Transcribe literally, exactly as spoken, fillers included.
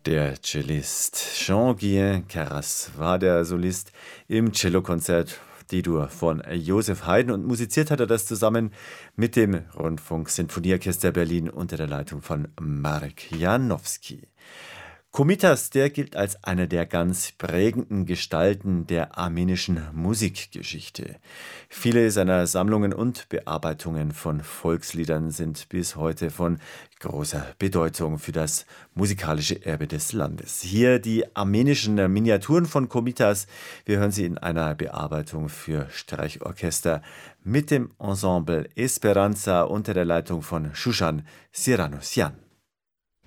Der Cellist Jean-Guillain Carras war der Solist im Cellokonzert D-Dur von Joseph Haydn und musiziert hat er das zusammen mit dem Rundfunk-Sinfonieorchester Berlin unter der Leitung von Marek Janowski. Komitas, der gilt als eine der ganz prägenden Gestalten der armenischen Musikgeschichte. Viele seiner Sammlungen und Bearbeitungen von Volksliedern sind bis heute von großer Bedeutung für das musikalische Erbe des Landes. Hier die armenischen Miniaturen von Komitas. Wir hören sie in einer Bearbeitung für Streichorchester mit dem Ensemble Esperanza unter der Leitung von Shushan Siranosyan.